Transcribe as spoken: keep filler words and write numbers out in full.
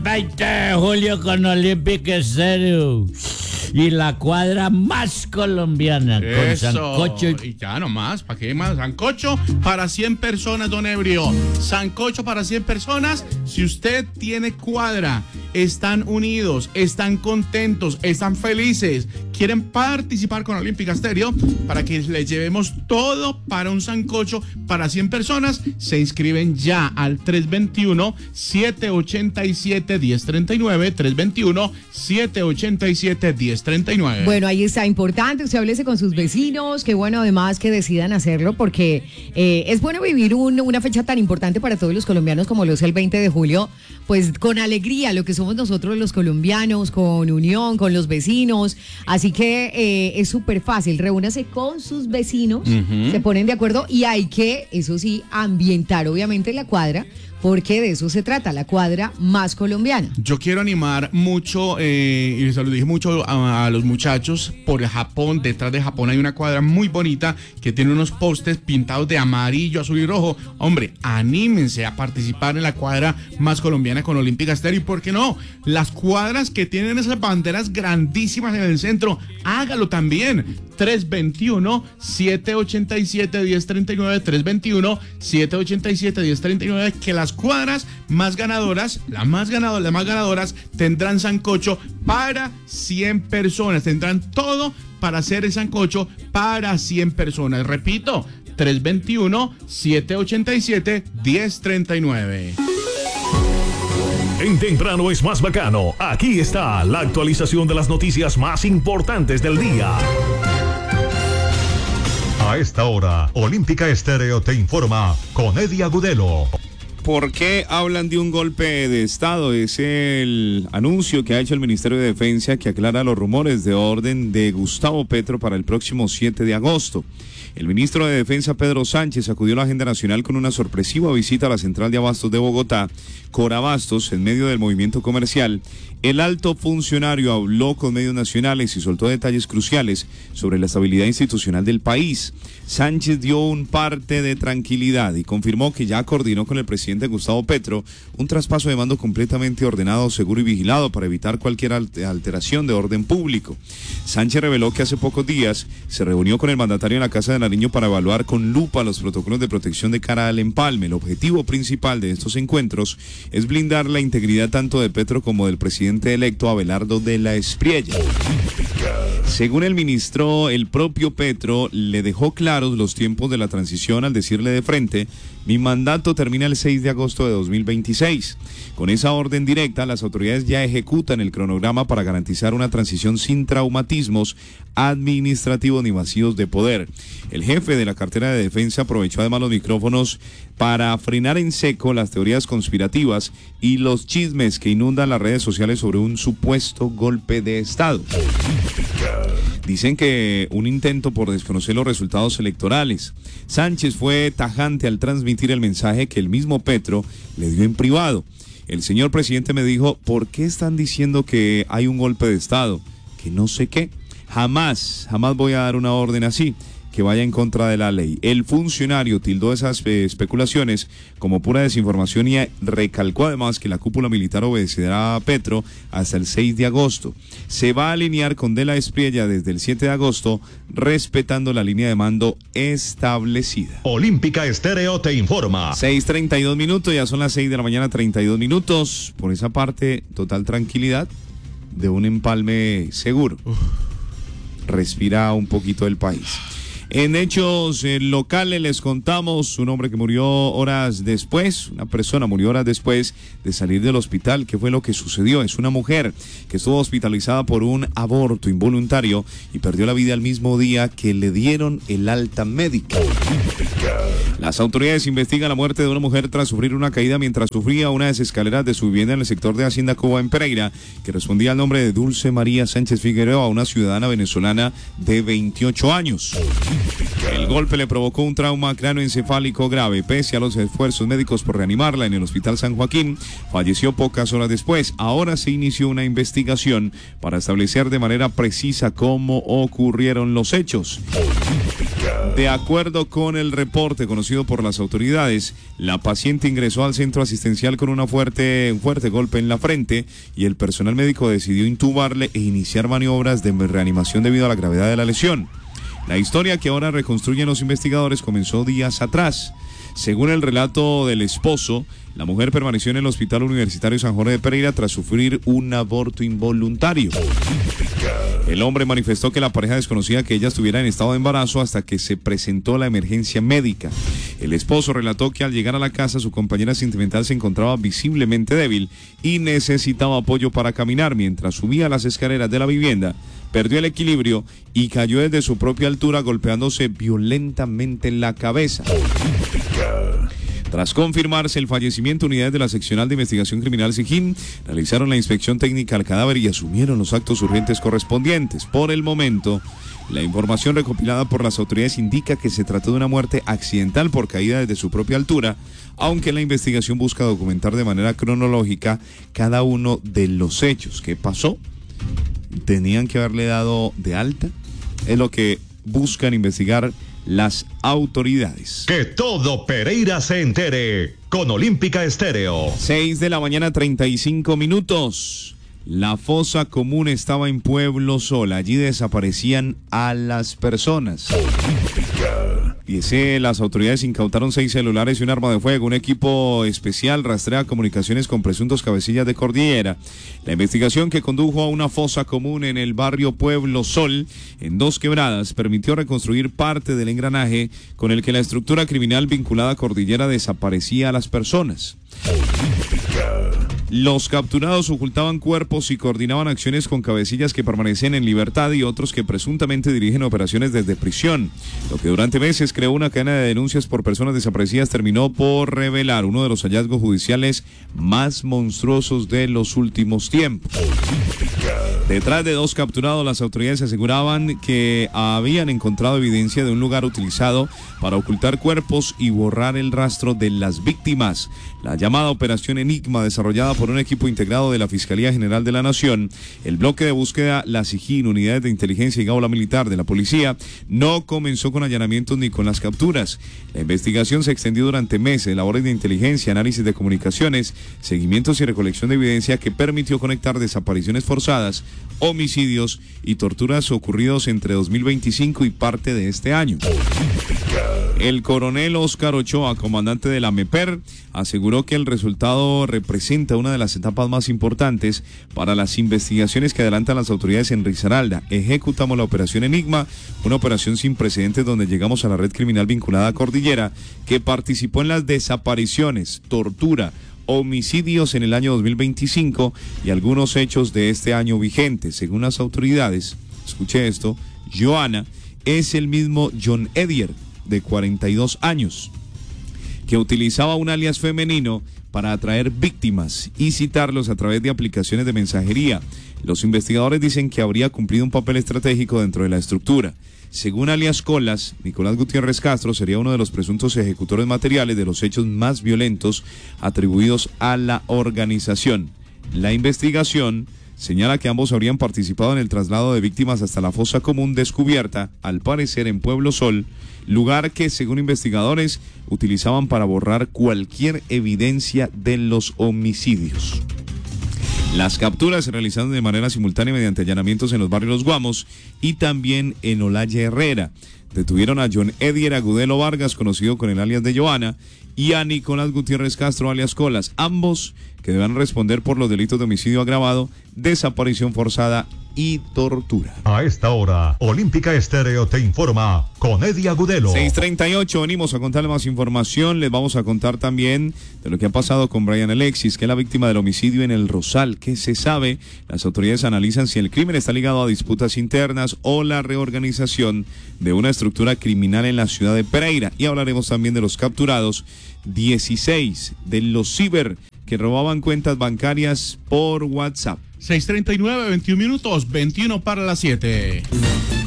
veinte de julio con Olympic Stereo. Y la cuadra más colombiana. Eso. Con sancocho. Y ya nomás, ¿para qué más? Sancocho para cien personas, don Ebrio. Sancocho para cien personas. Si usted tiene cuadra, están unidos, están contentos, están felices, quieren participar con Olímpica Stereo para que les llevemos todo para un sancocho para cien personas, se inscriben ya al tres veintiuno, siete ochenta y siete, diez treinta y nueve, tres veintiuno, siete ochenta y siete, diez treinta y nueve. Bueno, ahí está, importante, usted háblese con sus vecinos, qué bueno además que decidan hacerlo porque eh, es bueno vivir un, una fecha tan importante para todos los colombianos como lo es el veinte de julio, pues con alegría, lo que somos nosotros los colombianos, con unión, con los vecinos, así que eh, es súper fácil, reúnase con sus vecinos, uh-huh. se ponen de acuerdo y hay que, eso sí, ambientar obviamente la cuadra, porque de eso se trata, la cuadra más colombiana. Yo quiero animar mucho, eh, y se lo dije mucho a, a los muchachos, por Japón, detrás de Japón hay una cuadra muy bonita que tiene unos postes pintados de amarillo, azul y rojo. Hombre, anímense a participar en la cuadra más colombiana con Olímpica Stereo. ¿Y por qué no? Las cuadras que tienen esas banderas grandísimas en el centro, hágalo también. tres veintiuno, siete ochenta y siete, diez treinta y nueve, tres veintiuno, siete ochenta y siete, diez treinta y nueve, que las cuadras más ganadoras, las más ganadoras, las más ganadoras tendrán sancocho para cien personas, tendrán todo para hacer el sancocho para cien personas. Repito, tres veintiuno, siete ochenta y siete, diez treinta y nueve. En Temprano es más bacano. Aquí está la actualización de las noticias más importantes del día. A esta hora, Olímpica Stereo te informa con Eddie Agudelo. ¿Por qué hablan de un golpe de Estado? Es el anuncio que ha hecho el Ministerio de Defensa que aclara los rumores de orden de Gustavo Petro para el próximo siete de agosto. El ministro de Defensa, Pedro Sánchez, acudió a la agenda nacional con una sorpresiva visita a la central de abastos de Bogotá, Corabastos, en medio del movimiento comercial. El alto funcionario habló con medios nacionales y soltó detalles cruciales sobre la estabilidad institucional del país. Sánchez dio un parte de tranquilidad y confirmó que ya coordinó con el presidente Gustavo Petro un traspaso de mando completamente ordenado, seguro y vigilado para evitar cualquier alteración de orden público. Sánchez reveló que hace pocos días se reunió con el mandatario en la Casa de Nariño para evaluar con lupa los protocolos de protección de cara al empalme. El objetivo principal de estos encuentros es blindar la integridad tanto de Petro como del presidente electo Abelardo de la Espriella. Según el ministro, el propio Petro le dejó claros los tiempos de la transición al decirle de frente: mi mandato termina el seis de agosto de dos mil veintiséis. Con esa orden directa, las autoridades ya ejecutan el cronograma para garantizar una transición sin traumatismos administrativos ni vacíos de poder. El jefe de la cartera de defensa aprovechó además los micrófonos para frenar en seco las teorías conspirativas y los chismes que inundan las redes sociales sobre un supuesto golpe de Estado. Dicen que un intento por desconocer los resultados electorales. Sánchez fue tajante al transmitir el mensaje que el mismo Petro le dio en privado. El señor presidente me dijo: ¿por qué están diciendo que hay un golpe de Estado? Que no sé qué. Jamás, jamás voy a dar una orden así, que vaya en contra de la ley. El funcionario tildó esas eh, especulaciones como pura desinformación y recalcó además que la cúpula militar obedecerá a Petro hasta el seis de agosto. Se va a alinear con De la Espriella desde el siete de agosto, respetando la línea de mando establecida. Olímpica Stereo te informa. seis treinta y dos minutos, ya son las seis de la mañana, treinta y dos minutos. Por esa parte, total tranquilidad de un empalme seguro. Uf. Respira un poquito el país. En hechos eh, locales les contamos un hombre que murió horas después, una persona murió horas después de salir del hospital. ¿Qué fue lo que sucedió? Es una mujer que estuvo hospitalizada por un aborto involuntario y perdió la vida el mismo día que le dieron el alta médica. Las autoridades investigan la muerte de una mujer tras sufrir una caída mientras sufría una de las escaleras de su vivienda en el sector de Hacienda Coba en Pereira, que respondía al nombre de Dulce María Sánchez Figueroa, una ciudadana venezolana de veintiocho años. El golpe le provocó un trauma cráneoencefálico grave. Pese a los esfuerzos médicos por reanimarla en el Hospital San Joaquín, falleció pocas horas después. Ahora se inició una investigación para establecer de manera precisa cómo ocurrieron los hechos. De acuerdo con el reporte conocido por las autoridades, la paciente ingresó al centro asistencial con una fuerte, un fuerte golpe en la frente y el personal médico decidió intubarle e iniciar maniobras de reanimación debido a la gravedad de la lesión. La historia que ahora reconstruyen los investigadores comenzó días atrás. Según el relato del esposo, la mujer permaneció en el Hospital Universitario San Jorge de Pereira tras sufrir un aborto involuntario. El hombre manifestó que la pareja desconocía que ella estuviera en estado de embarazo hasta que se presentó la emergencia médica. El esposo relató que al llegar a la casa su compañera sentimental se encontraba visiblemente débil y necesitaba apoyo para caminar. Mientras subía las escaleras de la vivienda, perdió el equilibrio y cayó desde su propia altura golpeándose violentamente en la cabeza. Tras confirmarse el fallecimiento, unidades de la Seccional de Investigación Criminal SIGIN realizaron la inspección técnica al cadáver y asumieron los actos urgentes correspondientes. Por el momento, la información recopilada por las autoridades indica que se trató de una muerte accidental por caída desde su propia altura, aunque la investigación busca documentar de manera cronológica cada uno de los hechos. ¿Qué pasó? ¿Tenían que haberle dado de alta? Es lo que buscan investigar las autoridades. Que todo Pereira se entere con Olímpica Estéreo. seis de la mañana, treinta y cinco minutos. La fosa común estaba en Pueblo Sol. Allí desaparecían a las personas. Dice, las autoridades incautaron seis celulares y un arma de fuego. Un equipo especial rastrea comunicaciones con presuntos cabecillas de cordillera. La investigación, que condujo a una fosa común en el barrio Pueblo Sol, en Dos Quebradas, permitió reconstruir parte del engranaje con el que la estructura criminal vinculada a cordillera desaparecía a las personas. Los capturados ocultaban cuerpos y coordinaban acciones con cabecillas que permanecen en libertad y otros que presuntamente dirigen operaciones desde prisión. Lo que durante meses creó una cadena de denuncias por personas desaparecidas terminó por revelar uno de los hallazgos judiciales más monstruosos de los últimos tiempos. Detrás de dos capturados, las autoridades aseguraban que habían encontrado evidencia de un lugar utilizado para ocultar cuerpos y borrar el rastro de las víctimas. La llamada Operación Enigma, desarrollada por un equipo integrado de la Fiscalía General de la Nación, el bloque de búsqueda, la SIGIN, unidades de inteligencia y gaula militar de la policía, no comenzó con allanamientos ni con las capturas. La investigación se extendió durante meses, labores de inteligencia, análisis de comunicaciones, seguimientos y recolección de evidencia que permitió conectar desapariciones forzadas, homicidios y torturas ocurridos entre dos mil veinticinco y parte de este año. El coronel Óscar Ochoa, comandante de la MEPER, aseguró que el resultado representa una de las etapas más importantes para las investigaciones que adelantan las autoridades en Risaralda. Ejecutamos la Operación Enigma, una operación sin precedentes donde llegamos a la red criminal vinculada a Cordillera, que participó en las desapariciones, tortura, homicidios en el año dos mil veinticinco y algunos hechos de este año vigente. Según las autoridades, escuche esto, Joana es el mismo John Edier, de cuarenta y dos años, que utilizaba un alias femenino para atraer víctimas y citarlos a través de aplicaciones de mensajería. Los investigadores dicen que habría cumplido un papel estratégico dentro de la estructura. Según alias Colas, Nicolás Gutiérrez Castro sería uno de los presuntos ejecutores materiales de los hechos más violentos atribuidos a la organización. La investigación señala que ambos habrían participado en el traslado de víctimas hasta la fosa común descubierta, al parecer en Pueblo Sol, lugar que, según investigadores, utilizaban para borrar cualquier evidencia de los homicidios. Las capturas se realizaron de manera simultánea mediante allanamientos en los barrios Los Guamos y también en Olaya Herrera. Detuvieron a John Edier Agudelo Vargas, conocido con el alias de Joana, y a Nicolás Gutiérrez Castro, alias Colas, ambos que deberán responder por los delitos de homicidio agravado, desaparición forzada y tortura. A esta hora, Olímpica Estéreo te informa con Eddie Agudelo. seis treinta y ocho, venimos a contarle más información. Les vamos a contar también de lo que ha pasado con Brian Alexis, que es la víctima del homicidio en El Rosal. ¿Qué se sabe? Las autoridades analizan si el crimen está ligado a disputas internas o la reorganización de una estructura criminal en la ciudad de Pereira. Y hablaremos también de los capturados, dieciséis de los ciber que robaban cuentas bancarias por WhatsApp. seis treinta y nueve, veintiún minutos, veintiuno para las siete.